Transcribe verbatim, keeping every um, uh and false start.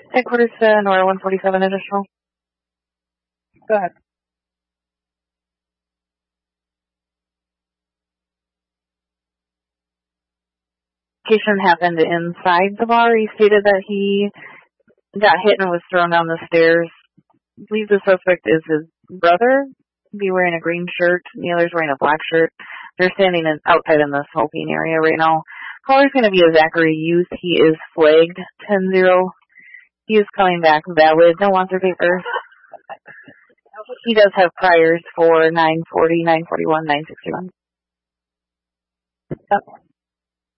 Headquarters to Nora one forty-seven additional. Go ahead. Patient happened inside the bar. He stated that he got hit and was thrown down the stairs. I believe the suspect is his brother. Be wearing a green shirt. Naylor's wearing a black shirt. They're standing in, outside in the smoking area right now. Caller's going to be a Zachary Youth. He is flagged ten zero. He is coming back valid. No wants or papers. He does have priors for nine forty, nine forty-one, nine sixty-one. Yep.